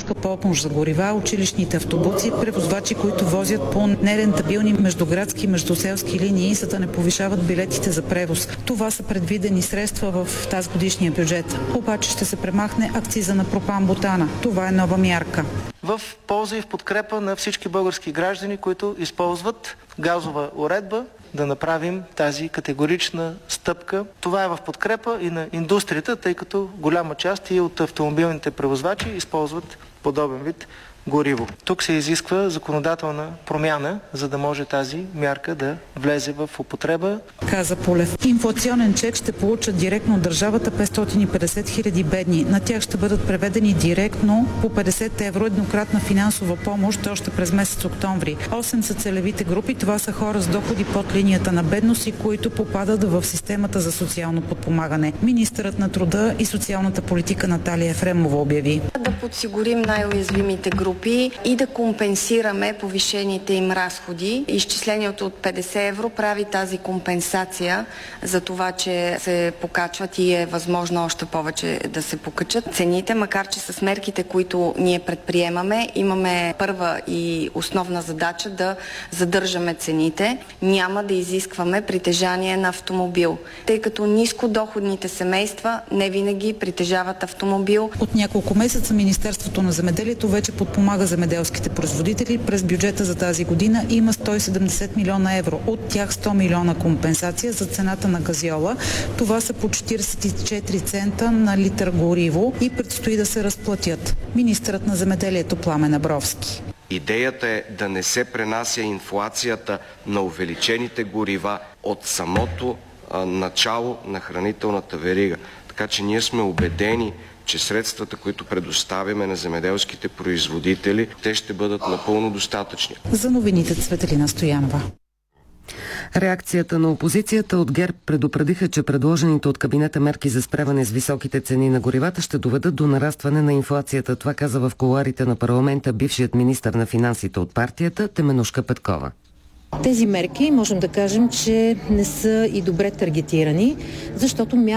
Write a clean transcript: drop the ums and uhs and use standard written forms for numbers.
техническа помощ за горива, училищните автобуси, превозвачи, които возят по нерентабилни междуградски и междуселски линии, за да не повишават билетите за превоз. Това са предвидени средства в тази годишния бюджет. Обаче ще се премахне акциза на пропан-бутана. Това е нова мярка. В полза и в подкрепа на всички български граждани, които използват газова уредба, да направим тази категорична стъпка. Това е в подкрепа и на индустрията, тъй като голяма част и от автомобилните превозвачи използват подобен вид гориво. Тук се изисква законодателна промяна, за да може тази мярка да влезе в употреба. Каза Пулев. Инфлационен чек ще получат директно от държавата 550 хиляди бедни. На тях ще бъдат преведени директно по 50 евро еднократна финансова помощ още през месец октомври. 8 са целевите групи. Това са хора с доходи под линията на бедност и които попадат в системата за социално подпомагане. Министърът на труда и социалната политика Наталия Ефремова обяви. Да подсигурим най-уязвимите групи и да компенсираме повишените им разходи. Изчислението от 50 евро прави тази компенсация за това, че се покачват и е възможно още повече да се покачат цените, макар че с мерките, които ние предприемаме, имаме първа и основна задача да задържаме цените. Няма да изискваме притежание на автомобил, тъй като нискодоходните семейства не винаги притежават автомобил. От няколко месеца Министерството на земеделието вече подпомага земеделските производители. През бюджета за тази година има 170 милиона евро. От тях 100 милиона компенсация за цената на газьола. Това са по 44 цента на литър гориво и предстои да се разплатят. Министърът на земеделието Пламен Абровски. Идеята е да не се пренася инфлацията на увеличените горива от самото начало на хранителната верига. Така че ние сме убедени, че средствата, които предоставяме на земеделските производители, те ще бъдат напълно достатъчни. За новините Цветелина Стоянова. Реакцията на опозицията от ГЕРБ предупредиха, че предложените от кабинета мерки за справяне с високите цени на горивата ще доведат до нарастване на инфлацията. Това каза в кулоарите на парламента бившият министър на финансите от партията Теменужка Петкова. Тези мерки можем да кажем, че не са и добре таргетирани, защото